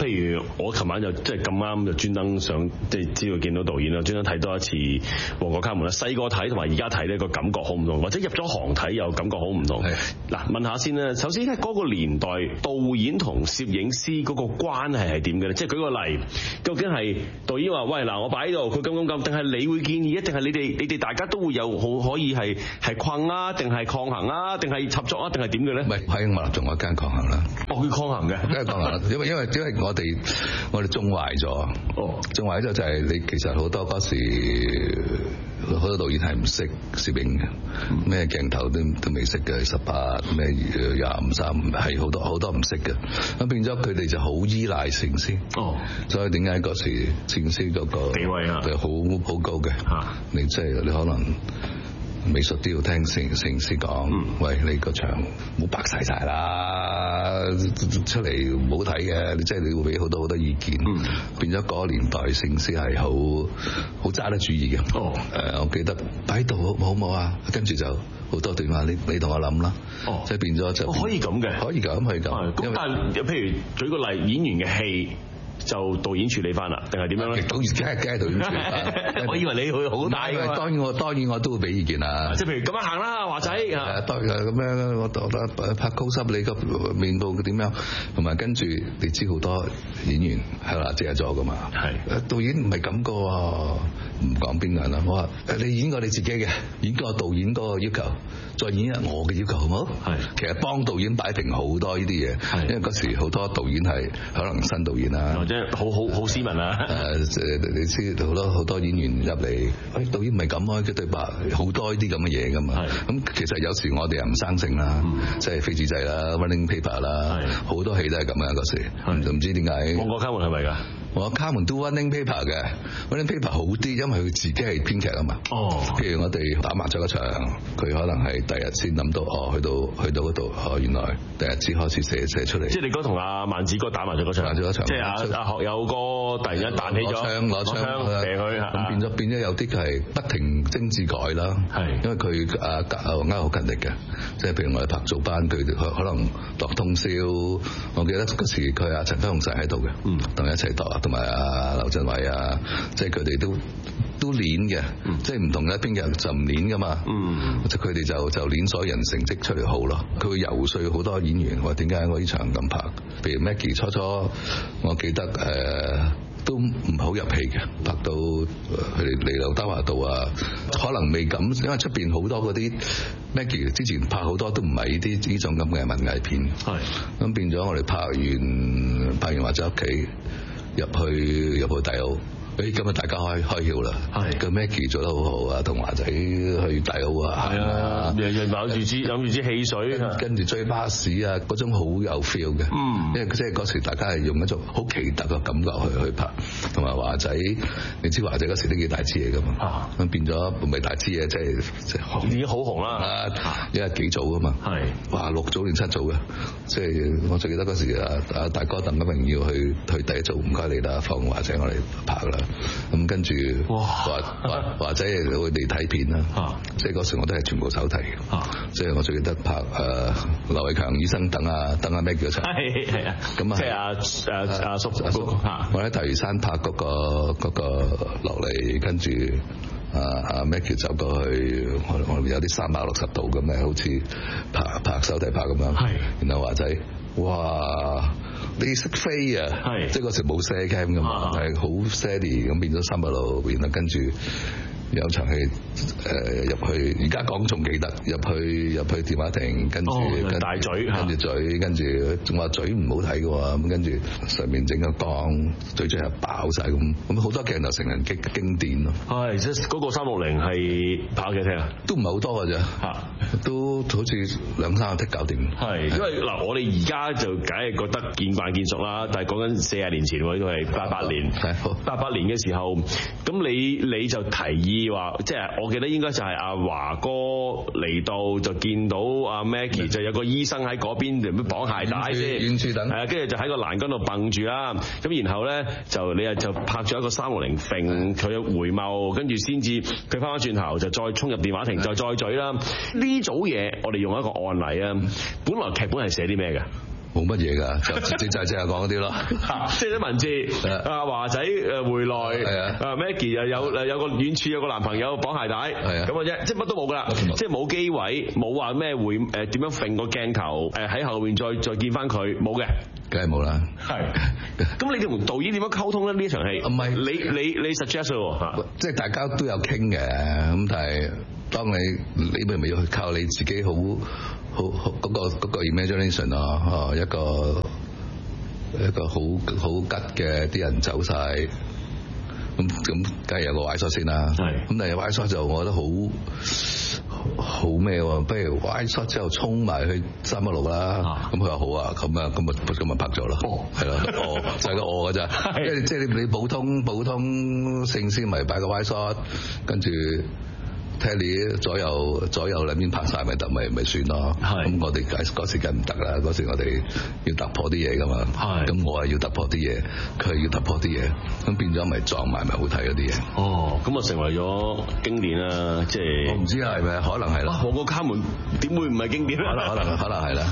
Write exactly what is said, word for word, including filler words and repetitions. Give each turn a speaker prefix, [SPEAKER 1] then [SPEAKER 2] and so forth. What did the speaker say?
[SPEAKER 1] 譬如我琴晚就即係咁啱就專登上即係知道見到導演啦，專登睇多一次《旺角卡門》啦。細個睇同埋而家睇呢個感覺好唔同，或者入咗行睇又感覺好唔同。嗱，問下先啦，首先喺嗰個年代，導演同攝影師嗰個關係係點嘅咧？即係舉個例，究竟係導演話喂嗱，我擺喺度，佢咁咁咁，定係你會建議，定係你哋你哋大家都會有好可以係係困啊，定係抗衡啊，定係合作啊，定係點嘅咧？
[SPEAKER 2] 唔係喺馬立仲有一間抗衡啦。
[SPEAKER 1] 哦，佢抗衡嘅，
[SPEAKER 2] 梗係抗衡啦，因為因為因為我哋我哋縱壞咗。哦，縱壞咗就係你其實好多嗰時好多導演係唔識攝影嘅，咩鏡頭都都未識嘅，十八咩廿五三係好多好多唔識嘅，咁變咗佢哋就好依賴攝影師。哦，所以點解嗰時攝影師嗰個
[SPEAKER 1] 地位啊，
[SPEAKER 2] 就好好高嘅。嚇，你即係你可能美術都要聽攝攝影師講，嗯、喂，你個場冇白晒晒啦，出嚟唔好睇嘅，你即係你會俾好多好多意見，嗯、變咗嗰個年代攝影師係好好揸得主意嘅。哦，誒、呃，我記得擺喺度好唔好啊？跟住就好多電話，你你同我諗啦。哦，即係變咗就變、哦、可以咁嘅，可以咁，可以咁。咁但係譬如舉個例，演員嘅戲。就導演處理翻啦，定係點樣咧？導演梗係梗係導演處理翻。我以為你會好大㗎嘛。當然我當然我都會俾意見啦。即係譬如咁樣行啦，華仔啊。當然咁樣，我覺得拍高濕你個面部點樣，同埋跟住你知好多演員係啦借咗㗎嘛。係。導演唔係咁個喎，唔講邊個人啦。我話你演過你自己嘅，演過導演嗰個要求，再演我嘅要求好唔好？係。其實幫導演擺平好多呢啲嘢，因為嗰時好多導演係可能新導演啦。即係好好好斯文啊！誒，你知好多好多演員入嚟，誒導演唔係咁啊，嘅對白好多呢啲咁嘅嘢噶嘛。咁其實有時我哋又唔生性啦，即係飛紙仔啦、running paper 啦，好多戲都係咁啊嗰時。唔知點解？旺角卡門係咪㗎？我卡門都 running paper 嘅 running paper 好啲，因為佢自己係編劇啊嘛。哦。譬如我哋打麻雀嗰場，佢可能係第日先諗到，哦，去到去到嗰度，哦，原來第日先開始寫寫出嚟。即係你嗰同阿萬子哥打麻雀嗰場。麻雀嗰場。即係阿阿學友哥突然間彈起咗，攞槍攞槍射佢，咁變咗變咗有啲係不停精緻改啦。係。因為佢阿阿黃家好勤力嘅，即係譬如我哋拍早班，佢可能度通宵。我記得嗰時佢阿陳輝鴻成喺度嘅，嗯，同佢一齊度啊。同埋啊劉鎮偉啊，即係佢哋都都練嘅，嗯、即係唔同嘅編劇就唔練噶嘛，嗯，即係佢哋就就練所有人成績出嚟好咯。佢會游說好多演員話點解我呢場咁拍？譬如 Maggie 初初，我記得誒、呃、都唔好入戲嘅，拍到佢哋嚟劉德華道啊，可能未咁，因為出邊好多嗰啲 Maggie 之前拍好多都唔係呢啲呢種咁嘅文藝片，係咁是變咗我哋拍完拍完或者屋企。入去入去大澳，誒今日大家開開竅啦，係個 Maggie 做得好好啊，同華仔去大澳啊，係啊，日日攬住支攬住支汽水，跟住追巴士啊，嗰種好有 feel 嘅，嗯，因為即係嗰時大家係用一種好奇特嘅感覺去去拍，同埋華仔，你知華仔嗰時都幾大支嘢噶嘛，咁變咗唔係大支嘢，即係即係已經好紅啦，一日幾組噶嘛，係，哇六組定七組嘅，即係我最記得嗰時啊啊大哥鄧家榮要去去第一組，唔該你啦，放華仔我嚟拍啦。咁跟住華華華仔會嚟睇片啦，啊、即係嗰時我都係全部手提嘅，啊、即係我最記得拍誒、呃、劉偉強醫生等啊等阿 Maggie 嗰場，係係啊，咁啊即係阿阿阿叔阿叔，我喺大嶼山拍嗰、嗰個嗰、嗰個落嚟，跟住啊阿 Maggie 走過去，我我有啲三百六十度咁嘅，好似拍拍手提拍咁樣，係，然後華仔。哇！你識飛啊？係，即係嗰時冇 set cam 噶嘛，係好 steady 咁變咗三百度，然後跟住有場戲誒入去，而家講仲記得入去入去電話亭，跟住、哦、跟大嘴，跟住嘴，跟住仲話嘴唔好睇嘅喎，咁跟住上面整個光，嘴嘴係爆晒咁，咁好多鏡頭成人經經典咯。係，即係嗰個三六零係拍幾聽啊？都唔係好多嘅啫，嚇，都好似兩三個 take 搞掂。係，因為嗱，我哋而家就梗係覺得見慣見熟啦，但係講緊四十年前喎，呢個係八八年，八八年嘅時候，咁你你就提議。話即係我記得應該就係阿華哥嚟到就見到阿 Maggie 就有個醫生喺嗰邊點樣綁鞋帶先，遠處等，係啊，跟住就喺個欄杆度蹦住啦。咁然後咧就你啊就拍咗一個三六零揈佢嘅回眸，跟住先至佢翻返轉頭就再衝入電話亭，就再嘴啦。呢組嘢我哋用一個案例啊，本來劇本係寫啲咩嘅？ 冇乜嘢㗎，就直接就係即係講嗰啲咯，
[SPEAKER 1] 即係啲文字啊華仔誒回來啊 Maggie 又有誒有個遠處有個男朋友綁鞋帶咁嘅啫，即係乜都冇㗎啦，即係冇機位，冇話咩會誒點樣揈個鏡頭誒喺後面再再見翻佢，冇嘅，梗
[SPEAKER 2] 係冇啦。
[SPEAKER 1] 係，咁你哋同導演點樣溝通咧？呢一場戲唔係你你你 suggest 喎，
[SPEAKER 2] 即係大家都有傾嘅，咁但係當你你咪咪要靠你自己好好好嗰個嗰個 imagination 咯，一個一個好好吉嘅啲人走晒，咁咁梗係有個 wide shot 先啦，咁但係 wide shot 就我覺得好好咩喎？不如 wide shot 之後衝埋去三一六啦，咁佢話好啊，咁啊咁啊咁啊拍咗咯，係咯，哦就係個我㗎咋，即係即係你你普通普通聖詩咪擺個 wide shot，跟住。睇你左右左右兩邊拍晒咪得，咪咪算咯。咁我哋嗰時梗唔得啦，嗰時我哋要突破啲嘢噶嘛。咁我係要突破啲嘢，佢係要突破啲嘢，咁變咗咪撞埋咪好睇嗰啲嘢。
[SPEAKER 1] 哦，咁啊成為咗經典啦，即係。我
[SPEAKER 2] 唔知係咪，可能係啦。
[SPEAKER 1] 旺角卡門點會唔係經典？
[SPEAKER 2] 可能可能可能係啦。